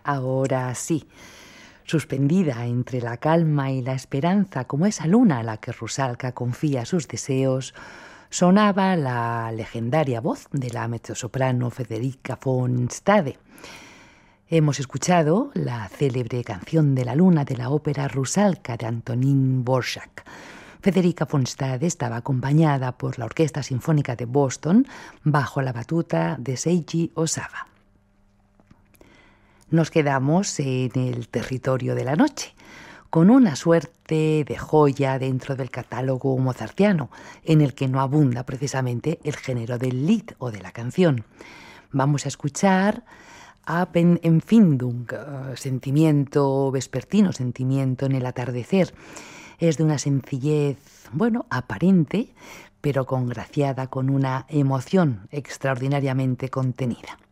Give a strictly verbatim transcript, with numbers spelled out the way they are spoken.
Ahora sí, suspendida entre la calma y la esperanza, como esa luna a la que Rusalka confía sus deseos, sonaba la legendaria voz de la mezzosoprano Federica von Stade. Hemos escuchado la célebre canción de la luna de la ópera Rusalka de Antonín Dvořák. Federica von Stade estaba acompañada por la Orquesta Sinfónica de Boston bajo la batuta de Seiji Osawa. Nos quedamos en el territorio de la noche, con una suerte de joya dentro del catálogo mozartiano, en el que no abunda precisamente el género del Lied o de la canción. Vamos a escuchar Abendempfindung, uh, sentimiento vespertino, sentimiento en el atardecer. Es de una sencillez, bueno, aparente, pero congraciada con una emoción extraordinariamente contenida.